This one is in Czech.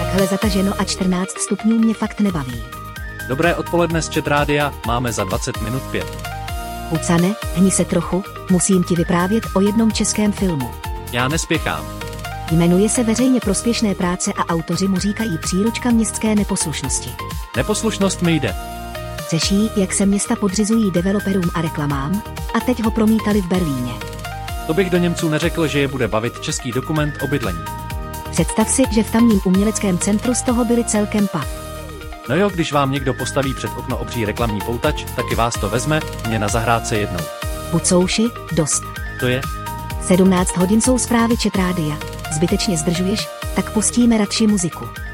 Takhle zataženo a 14 stupňů mě fakt nebaví. Dobré odpoledne z Chat Rádia, máme za 20 minut 5. Hucane, hni se trochu, musím ti vyprávět o jednom českém filmu. Já nespěchám. Jmenuje se Veřejně prospěšné práce a autoři mu říkají příručka městské neposlušnosti. Neposlušnost mi jde. Řeší, jak se města podřizují developerům a reklamám, a teď ho promítali v Berlíně. To bych do Němců neřekl, že je bude bavit český dokument o bydlení. Představ si, že v tamním uměleckém centru z toho byli celkem pav. No jo, když vám někdo postaví před okno obří reklamní poutač, taky vás to vezme, mě na zahrádce jednou. Bucouši, dost. To je? 17 hodin jsou zprávy Chat Rádia. Zbytečně zdržuješ, tak pustíme radši muziku.